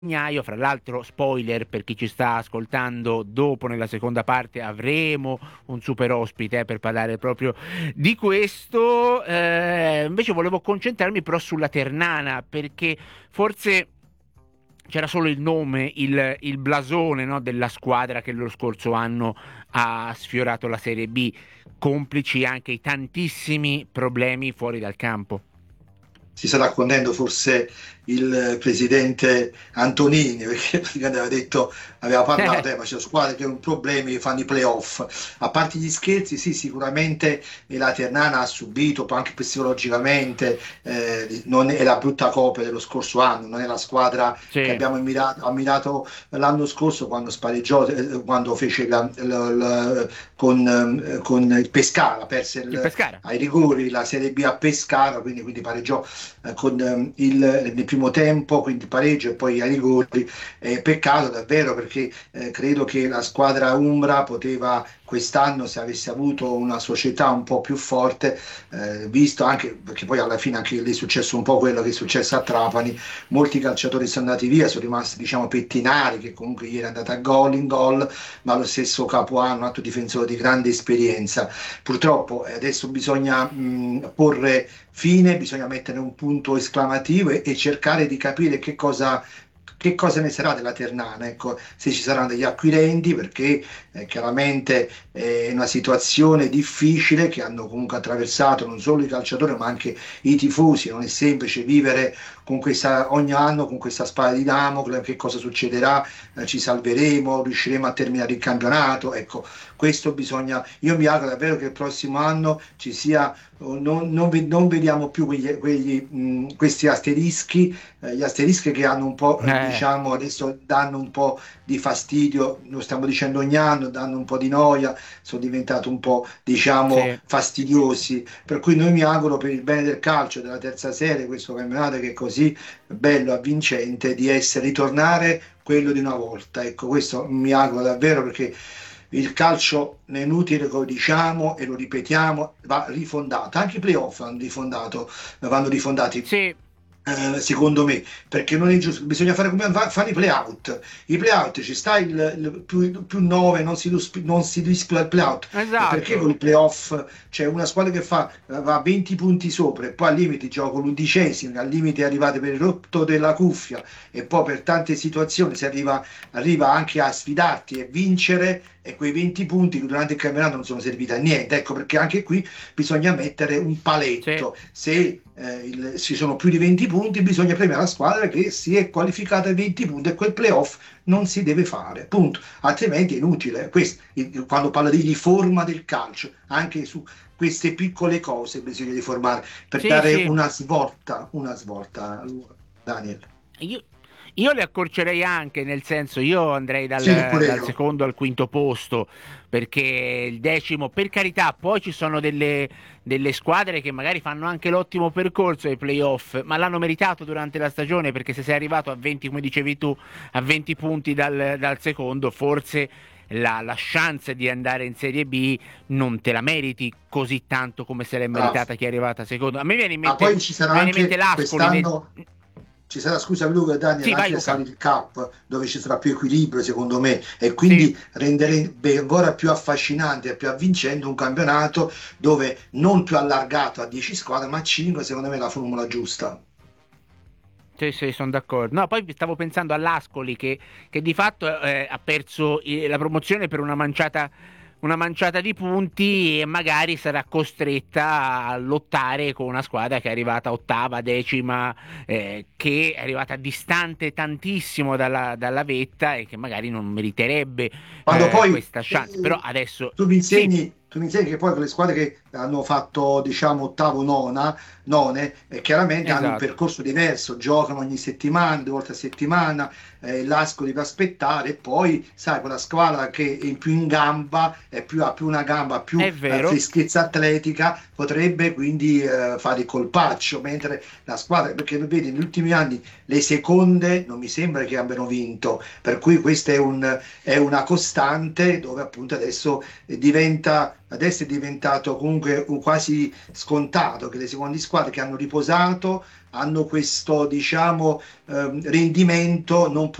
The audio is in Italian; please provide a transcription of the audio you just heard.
Fra l'altro, spoiler per chi ci sta ascoltando, dopo nella seconda parte avremo un super ospite per parlare proprio di questo. Invece volevo concentrarmi però sulla Ternana, perché forse c'era solo il nome, il blasone, no, della squadra che lo scorso anno ha sfiorato la Serie B, complici anche i tantissimi problemi fuori dal campo. Si sta nascondendo forse il presidente Antonini, perché praticamente aveva detto, aveva parlato, ma c'è squadre che hanno problemi, fanno i playoff. A parte gli scherzi, sì, sicuramente la Ternana ha subito, poi anche psicologicamente, non è la brutta copia dello scorso anno, non è la squadra che Sì, abbiamo ammirato l'anno scorso quando spareggiò, quando fece con il Pescara, perse il Pescara. ai rigori la Serie B a Pescara, quindi pareggiò con nel primo tempo, quindi pareggio e poi ai rigori. Peccato davvero perché credo che la squadra Umbra poteva quest'anno, se avesse avuto una società un po' più forte, visto anche perché poi alla fine anche lì è successo un po' quello che è successo a Trapani, molti calciatori sono andati via, sono rimasti diciamo Pettinari che comunque ieri è andato a gol in gol, ma lo stesso Capuano, un altro difensore di grande esperienza. Purtroppo adesso bisogna porre fine, bisogna mettere un punto esclamativo e cercare di capire che cosa ne sarà della Ternana, ecco, se ci saranno degli acquirenti, perché chiaramente è una situazione difficile che hanno comunque attraversato non solo i calciatori ma anche i tifosi, non è semplice vivere con questa, ogni anno con questa spada di Damocle, che cosa succederà, ci salveremo, riusciremo a terminare il campionato, ecco, questo bisogna, io mi auguro davvero che il prossimo anno ci sia non vediamo più questi asterischi, gli asterischi che hanno un po', Eh, diciamo, adesso danno un po' di fastidio, lo stiamo dicendo ogni anno, danno un po' di noia, sono diventati un po', diciamo, sì. fastidiosi. Per cui noi mi auguro per il bene del calcio, della terza serie, questo campionato che è così bello, avvincente, di essere, ritornare quello di una volta. Ecco, questo mi auguro davvero perché il calcio è inutile che lo diciamo e lo ripetiamo, va rifondato. Anche i playoff vanno rifondati Sì, secondo me, perché non è giusto, bisogna fare come fanno i playout. I playout ci sta il più 9, non si disputa il playout. E perché con esatto. i playoff c'è una squadra che va a 20 punti sopra e poi al limite gioca l'11esimo, al limite arrivate per il rotto della cuffia e poi per tante situazioni arriva anche a sfidarti e vincere e quei 20 punti che durante il campionato non sono serviti a niente. Ecco perché anche qui bisogna mettere un Sì. paletto. Se ci sono più di 20 punti, bisogna premiare la squadra che si è qualificata ai 20 punti e quel playoff non si deve fare, punto. Altrimenti è inutile. Quando parlo di riforma del calcio, anche su queste piccole cose bisogna riformare per Sì, dare sì. una svolta, Daniel. Io, io le accorcerei anche, nel senso, io andrei Sì, pure dal io. secondo al quinto posto, perché il decimo, per carità, poi ci sono delle squadre che magari fanno anche l'ottimo percorso ai playoff, ma l'hanno meritato durante la stagione, perché se sei arrivato a 20, come dicevi tu, a 20 punti dal secondo, forse la chance di andare in Serie B non te la meriti così tanto come se l'è Bravo. meritata chi è arrivata secondo. A me Ma poi ci sarà mi viene in mente anche l'Ascoli quest'anno, ci sarà, scusa Luca e Daniel, Sì, vai anche la Luca. Salary Cup, dove ci sarà più equilibrio secondo me e Sì, quindi renderebbe ancora più affascinante e più avvincente un campionato dove non più allargato a 10 squadre ma a 5, secondo me è la formula giusta. sì, sì, sono d'accordo. No, poi stavo pensando all'Ascoli che di fatto ha perso la promozione per una manciata di punti e magari sarà costretta a lottare con una squadra che è arrivata ottava, decima, che è arrivata distante tantissimo dalla vetta e che magari non meriterebbe Quando poi questa chance. Però adesso sì, tu mi insegni che poi con le squadre che hanno fatto, diciamo, ottavo, none, chiaramente hanno un esatto. percorso diverso, giocano ogni settimana, 2 volte a settimana, l'Ascoli deve aspettare e poi, sai, quella squadra che è più in gamba, ha più una gamba, più È vero. freschezza atletica, potrebbe quindi fare il colpaccio, mentre la squadra, perché vedi, negli ultimi anni le seconde non mi sembra che abbiano vinto, per cui questa è una costante dove appunto adesso diventa adesso è diventato comunque quasi scontato che le seconde squadre che hanno riposato hanno questo, diciamo, rendimento non